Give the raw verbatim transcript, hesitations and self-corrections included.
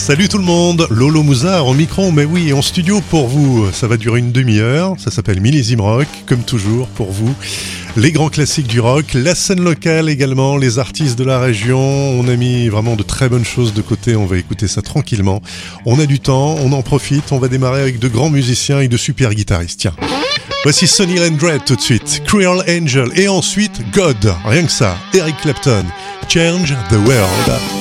Salut tout le monde, Lolo Mouzard en micro, mais oui, en studio pour vous. Ça va durer une demi-heure, ça s'appelle Millésime Rock, comme toujours pour vous. Les grands classiques du rock, la scène locale également, les artistes de la région. On a mis vraiment de très bonnes choses de côté, on va écouter ça tranquillement. On a du temps, on en profite, on va démarrer avec de grands musiciens et de super guitaristes. Tiens, voici Sonny Landreth tout de suite, Cruel Angel, et ensuite God, rien que ça, Eric Clapton, Change the World.